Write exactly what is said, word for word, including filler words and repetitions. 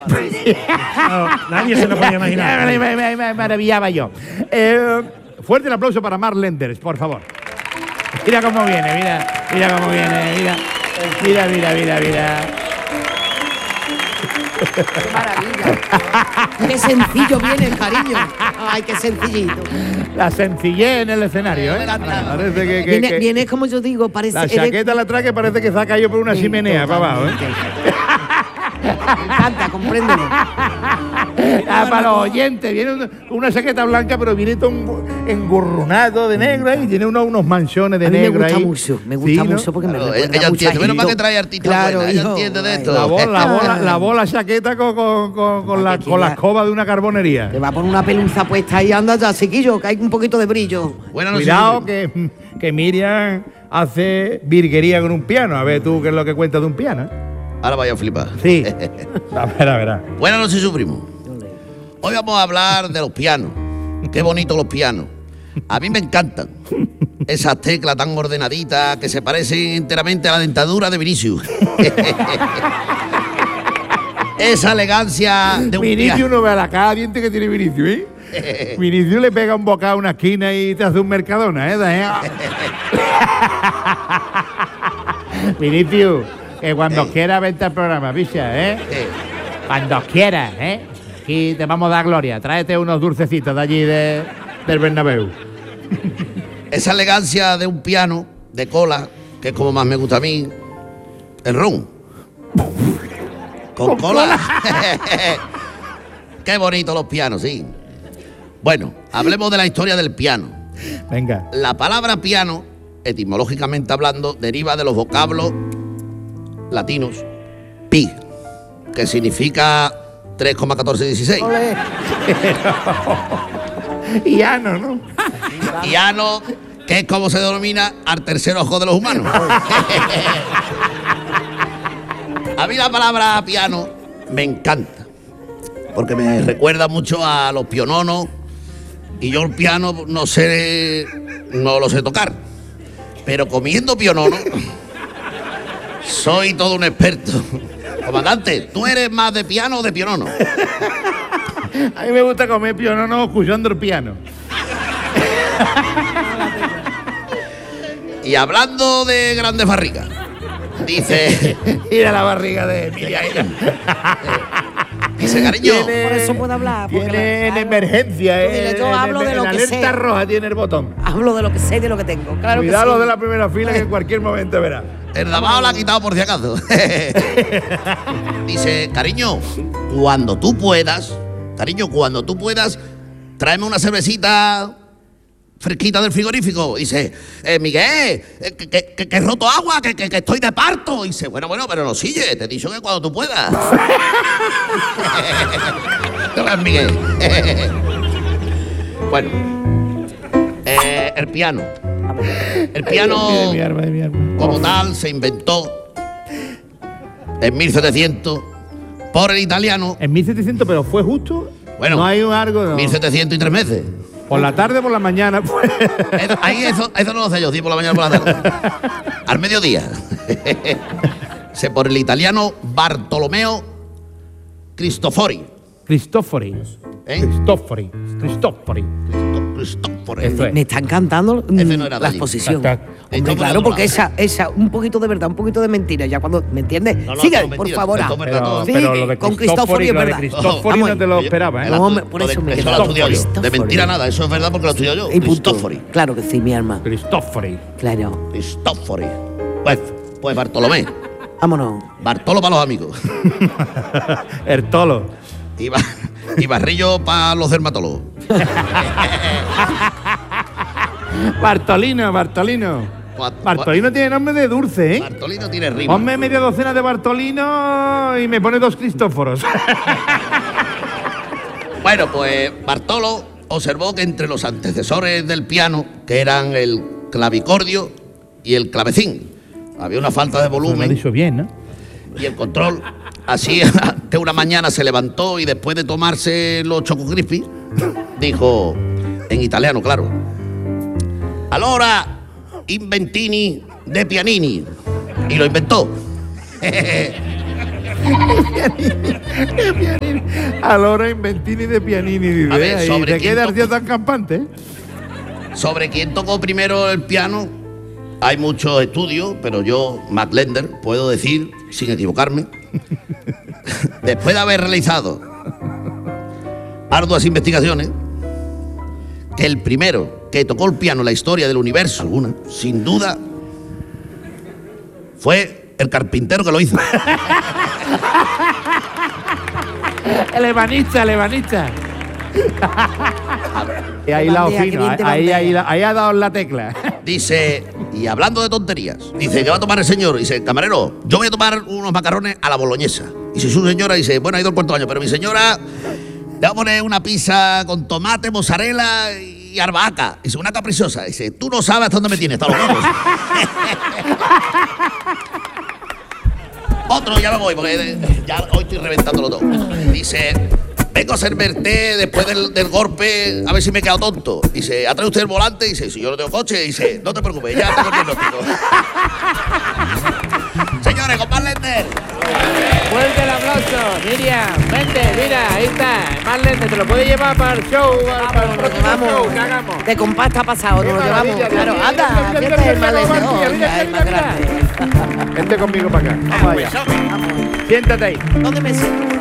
No, nadie se lo podía imaginar. me, me, me, me maravillaba yo. Eh, fuerte el aplauso para Mark Lenders, por favor. Mira cómo viene, mira, mira cómo viene, mira. Mira, mira, mira, mira. ¡Qué maravilla! ¡Qué sencillo viene el cariño! ¡Ay, qué sencillito! La sencillez en el escenario, ¿eh? Parece que, que, Viene, que viene como yo digo, parece... la chaqueta la trae que parece que se ha caído por una Sí, chimenea para abajo, ¿eh? Me encanta, compréndelo. Ah, para los oyentes, viene una, una chaqueta blanca, pero viene todo engurrunado de negro y tiene unos, unos manchones de A mí me negro gusta ahí. mucho, me gusta Sí, ¿no? mucho porque me Claro, recuerda ella mucho entiende, a menos mal Egipto. que trae artistas Claro, buenas, ella hijo, entiende de ay, esto. La bola, la bola, la Ah. bola chaqueta con, con, con, con la, que con la quiera. escoba de una carbonería. Te va a poner una peluza puesta ahí, anda ya, chiquillo, que hay un poquito de brillo. Buenas noches. Cuidado que, que Miriam hace virguería con un piano. A ver tú qué es lo que cuenta de un piano, ¿eh? Ahora vaya a flipar. Sí. A ver, a ver. a ver. Buenas noches, su primo. Hoy vamos a hablar de los pianos. Qué bonitos los pianos. A mí me encantan. Esas teclas tan ordenaditas que se parecen enteramente a la dentadura de Vinicius. Esa elegancia de un Vinicius piano. no ve a la cara diente que tiene Vinicius, ¿eh? Vinicius le pega un bocado a una esquina y te hace un Mercadona, ¿eh? Da, ¿eh? Vinicius, que cuando quieras vente al programa, picha, ¿eh? Eh, Cuando quieras, ¿eh? Aquí te vamos a dar gloria. Tráete unos dulcecitos de allí de, del Bernabéu. Esa elegancia de un piano de cola, que es como más me gusta a mí, el ron. Con cola. Qué bonitos los pianos, sí. Bueno, hablemos de la historia del piano. Venga. La palabra piano, etimológicamente hablando, deriva de los vocablos latinos pi, que significa tres coma catorce dieciséis. Y ano, ¿no? Y ano, que es como se denomina al tercer ojo de los humanos. A mí la palabra piano me encanta, porque me recuerda mucho a los piononos, y yo el piano no sé, no lo sé tocar, pero comiendo pionono soy todo un experto. Comandante, ¿tú eres más de piano o de pionono? A mí me gusta comer pionono escuchando el piano. Y hablando de grandes barrigas, dice, Mira la barriga de Emilia. dice cariño, Tiene- Por eso puedo hablar, porque Tiene en claro. emergencia, Tú ¿eh? dile, yo En- hablo en- de lo en que alerta sé. roja tiene el botón. Hablo de lo que sé y de lo que tengo. Claro Cuidado que los sí. de la primera fila que en cualquier momento verá. el damado la ha quitado por si acaso. Dice, cariño, cuando tú puedas, cariño, cuando tú puedas, tráeme una cervecita fresquita del frigorífico. Dice, eh, Miguel, eh, que, que, que- que he roto agua, que, que, que estoy de parto. Dice, bueno, bueno, pero no sigue, te he dicho que cuando tú puedas. ¿Qué ves, Miguel? Bueno, eh, el piano. El piano, De mi arma, de mi arma. como tal, se inventó en mil setecientos por el italiano. En mil setecientos, pero fue justo. Bueno, no hay un algo. No. mil setecientos y tres meses. Por la tarde, por la mañana. Pues. Eso- ahí eso, eso no lo sé yo, sí, por la mañana o por la tarde. Al mediodía. Se por el italiano Bartolomeo Cristofori. Cristofori. ¿Eh? Cristofori. Cristofori. Cristo- Cristofori. Eso es. Me está encantando mm, Ese no era de la allí. exposición. Está- está- Hombre, Esto por claro, otro porque lado. esa, esa, un poquito de verdad, un poquito de mentira, ya cuando, ¿me entiendes? No, no, Sigue, no, por mentira, favor. esto es verdad Pero, todo. Sí, pero lo de con Cristofori, Cristofori es lo de verdad. Cristofori Vamos no te lo Oye, esperaba, ¿eh? el No, atu- hombre, por lo de- eso me eso quedo. lo he estudiado yo. De Cristofori. mentira nada, eso es verdad porque lo he estudiado yo. Y punto. Cristofori. Claro que sí, mi alma. Cristofori. Claro. Cristofori. Pues, pues Bartolomé. Vámonos. Bartolo para los amigos. El tolo. Y, ba- y Barrillo para los dermatólogos. Bartolino, Bartolino. Gua- Bartolino tiene nombre de dulce, ¿eh? Bartolino tiene rima. Ponme media docena de Bartolino y me pone dos Cristóforos. Bueno, pues Bartolo observó que entre los antecesores del piano, que eran el clavicordio y el clavecín, había una falta de Lo ha volumen dicho bien, ¿no? y el control. Así que una mañana se levantó y después de tomarse los Choco Crispy, dijo, en italiano, claro, allora inventini de pianini. Y lo inventó. qué pianini. Allora inventini de pianini. Dice, A ver, ¿y ¿sobre de qué quién Darcio toca? tan campante? Sobre quién tocó primero el piano, hay muchos estudios, pero yo, Max Lender, puedo decir, sin equivocarme, después de haber realizado arduas investigaciones, que el primero que tocó el piano en la historia del universo, alguna, sin duda, fue el carpintero que lo hizo. El ebanista, el ebanista. Y ahí Te la bandea, que fino, bien te ahí, bandea. ahí, la- ahí ha dado en la tecla. Dice, y hablando de tonterías, dice, ¿qué va a tomar el señor? Dice, camarero, yo voy a tomar unos macarrones a la boloñesa. Y si su señora dice, bueno, ha ido al cuarto año, pero mi señora le va a poner una pizza con tomate, mozzarella y albahaca. Dice, una caprichosa. Dice, tú no sabes hasta dónde me tienes, hasta los huevos. Otro, ya me voy, porque ya hoy estoy reventándolo todo. Dice, vengo a hacerme té después del, del golpe, a ver si me he quedado tonto. Dice, ¿ha traído usted el volante? Dice, si yo no tengo coche. Dice, no te preocupes, ya tengo el diagnóstico. Señores, con Max Lender. Fuerte el aplauso, Miriam, vente, mira, ahí está, Marlene, te lo puedes llevar para el show, para, para el Nos lo próximo show llevamos. que hagamos. De compás está pasado, nos lo Qué llevamos. maravilla, Claro, mira, anda, mira, mira, fíjate mira, el mira, malete. mira, Oh, mira, ya es mira, más mira. grande. Vente conmigo para acá. Vamos allá. Siéntate ahí. ¿Dónde me siento?